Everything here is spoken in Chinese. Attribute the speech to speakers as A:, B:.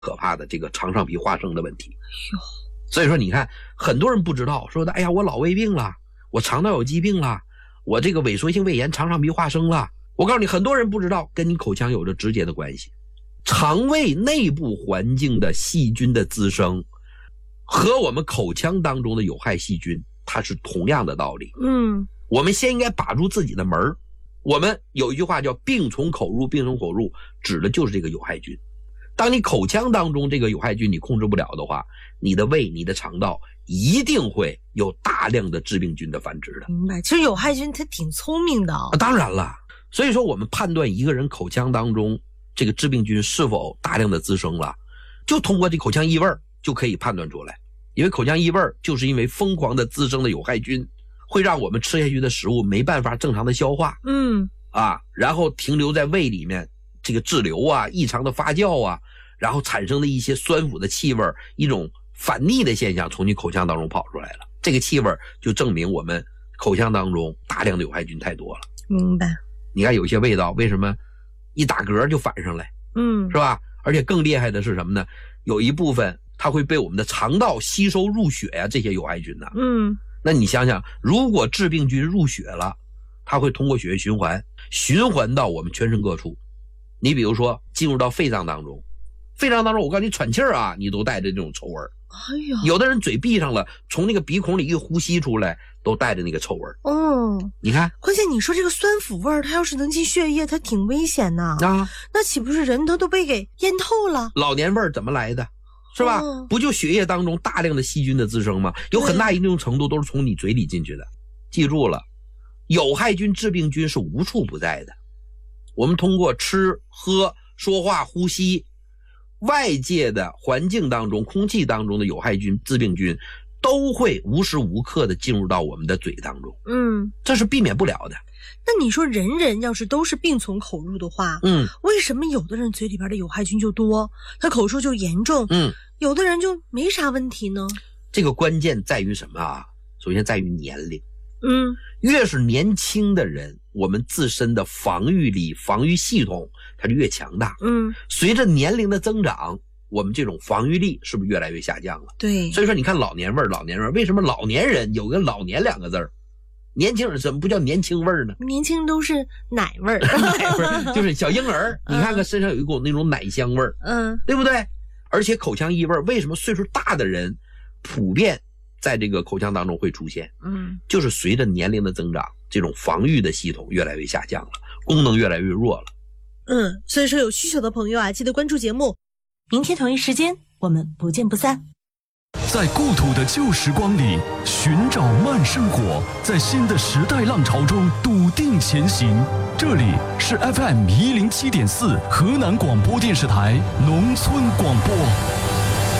A: 可怕的这个肠上皮化生的问题。所以说你看很多人不知道，说的哎呀我老胃病了，我肠道有疾病了，我这个萎缩性胃炎肠上皮化生了。我告诉你，很多人不知道跟你口腔有着直接的关系。肠胃内部环境的细菌的滋生和我们口腔当中的有害细菌它是同样的道理。我们先应该把住自己的门。我们有一句话叫病从口入，病从口入，指的就是这个有害菌。当你口腔当中这个有害菌你控制不了的话，你的胃你的肠道一定会有大量的致病菌的繁殖的。
B: 明白，其实有害菌它挺聪明的
A: 当然了，所以说我们判断一个人口腔当中这个致病菌是否大量的滋生了，就通过这口腔异味就可以判断出来。因为口腔异味就是因为疯狂的滋生的有害菌会让我们吃下去的食物没办法正常的消化，然后停留在胃里面，这个滞留啊，异常的发酵啊，然后产生的一些酸腐的气味，一种反逆的现象从你口腔当中跑出来了。这个气味就证明我们口腔当中大量的有害菌太多了。
B: 明白。
A: 你看有些味道为什么一打嗝就反上来，是吧？而且更厉害的是什么呢？有一部分它会被我们的肠道吸收入血呀，这些有害菌呢。那你想想，如果致病菌入血了，它会通过血液循环到我们全身各处。你比如说进入到肺脏当中，我告诉你喘气儿啊，你都带着这种臭味。有的人嘴闭上了，从那个鼻孔里一呼吸出来都带着那个臭味。你看，
B: 关键你说这个酸腐味它要是能进血液，它挺危险的那岂不是人都被给淹透了？
A: 老年味怎么来的？是吧？不就血液当中大量的细菌的滋生吗？有很大一定程度都是从你嘴里进去的。记住了，有害菌致病菌是无处不在的。我们通过吃喝说话呼吸，外界的环境当中空气当中的有害菌致病菌都会无时无刻的进入到我们的嘴当中。这是避免不了的。
B: 那你说人人要是都是病从口入的话，为什么有的人嘴里边的有害菌就多，他口臭就严重，有的人就没啥问题呢？
A: 这个关键在于什么啊？首先在于年龄。越是年轻的人，我们自身的防御力、防御系统它就越强大。随着年龄的增长，我们这种防御力是不是越来越下降了？
B: 对。
A: 所以说你看老年味，为什么老年人有个老年两个字儿？年轻人怎么不叫年轻味呢？
B: 年轻都是奶味
A: 奶味就是小婴儿，你看看身上有一股那种奶香味对不对？而且口腔异味为什么岁数大的人普遍在这个口腔当中会出现？就是随着年龄的增长，这种防御的系统越来越下降了，功能越来越弱了。
B: 所以说有需求的朋友啊，记得关注节目，明天同一时间我们不见不散。
C: 在故土的旧时光里寻找慢生活，在新的时代浪潮中笃定前行。这里是 FM107.4 河南广播电视台农村广播。